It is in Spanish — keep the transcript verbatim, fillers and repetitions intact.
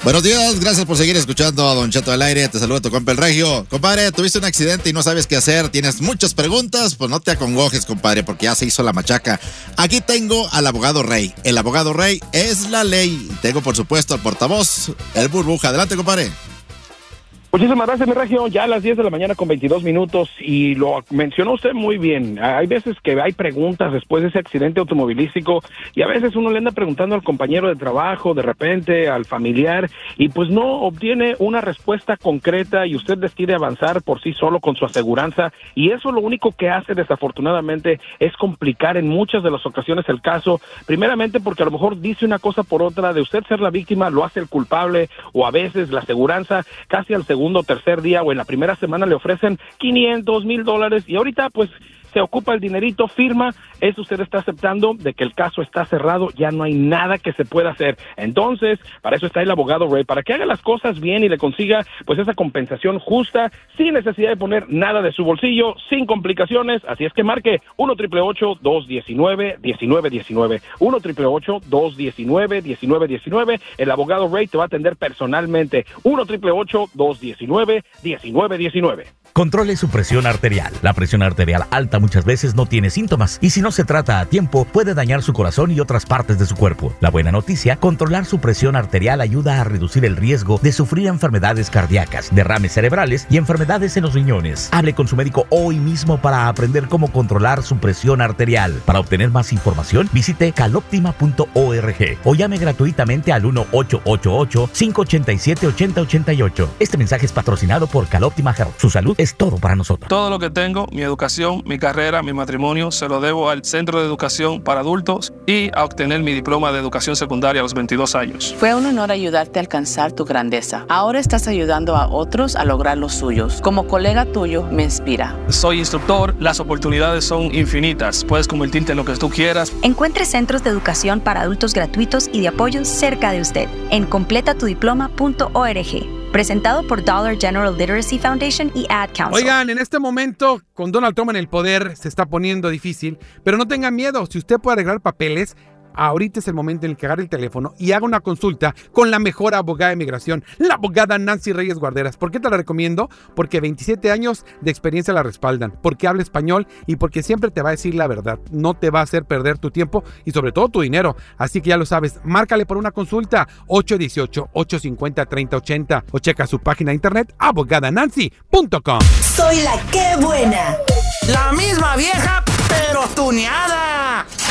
Buenos días, gracias por seguir escuchando a Don Cheto al aire. Te saluda tu compa el Regio. Compadre, tuviste un accidente y no sabes qué hacer, tienes muchas preguntas, pues no te acongojes, compadre, porque ya se hizo la machaca. Aquí tengo al abogado Rey. El abogado Rey es la ley. Tengo, por supuesto, al portavoz, el Burbuja. Adelante, compadre. Muchísimas gracias, mi Regio. Ya a las diez de la mañana con veintidós minutos, y lo mencionó usted muy bien. Hay veces que hay preguntas después de ese accidente automovilístico, y a veces uno le anda preguntando al compañero de trabajo, de repente al familiar, y pues no obtiene una respuesta concreta, y usted decide avanzar por sí solo con su aseguranza, y eso lo único que hace, desafortunadamente, es complicar en muchas de las ocasiones el caso, primeramente porque a lo mejor dice una cosa por otra, de usted ser la víctima lo hace el culpable, o a veces la aseguranza casi al segundo segundo, tercer día o en la primera semana le ofrecen quinientos mil dólares y ahorita pues se ocupa el dinerito, firma, eso usted está aceptando de que el caso está cerrado, ya no hay nada que se pueda hacer. Entonces, para eso está el abogado Ray, para que haga las cosas bien y le consiga pues esa compensación justa, sin necesidad de poner nada de su bolsillo, sin complicaciones. Así es que marque uno triple ocho, dos diecinueve, diecinueve diecinueve, uno triple ocho, dos diecinueve, diecinueve diecinueve. El abogado Ray te va a atender personalmente. uno triple ocho, dos diecinueve, diecinueve diecinueve. Controle su presión arterial. La presión arterial alta muchas veces no tiene síntomas y si no se trata a tiempo puede dañar su corazón y otras partes de su cuerpo. La buena noticia, controlar su presión arterial ayuda a reducir el riesgo de sufrir enfermedades cardíacas, derrames cerebrales y enfermedades en los riñones. Hable con su médico hoy mismo para aprender cómo controlar su presión arterial. Para obtener más información, visite caloptima punto org o llame gratuitamente al uno ocho ocho ocho, cinco ocho siete, ocho cero ocho ocho. Este mensaje es patrocinado por Caloptima Health. Su salud es todo para nosotros. Todo lo que tengo, mi educación, mi carrera, mi matrimonio, se lo debo al Centro de Educación para Adultos y a obtener mi diploma de educación secundaria a los veintidós años. Fue un honor ayudarte a alcanzar tu grandeza. Ahora estás ayudando a otros a lograr los suyos. Como colega tuyo, me inspira. Soy instructor, las oportunidades son infinitas. Puedes convertirte en lo que tú quieras. Encuentre centros de educación para adultos gratuitos y de apoyo cerca de usted en completa tu diploma punto org. Presentado por Dollar General Literacy Foundation y Ad Council. Oigan, en este momento, con Donald Trump en el poder, se está poniendo difícil, pero no tengan miedo. Si usted puede arreglar papeles, ahorita es el momento en el que agarre el teléfono y haga una consulta con la mejor abogada de migración, la abogada Nancy Reyes Guarderas. ¿Por qué te la recomiendo? Porque veintisiete años de experiencia la respaldan, porque habla español y porque siempre te va a decir la verdad. No te va a hacer perder tu tiempo y sobre todo tu dinero. Así que ya lo sabes, márcale por una consulta ocho uno ocho, ocho cinco cero, tres cero ocho cero o checa su página de internet abogada nancy punto com. Soy la que buena. La misma vieja, pero tuneada.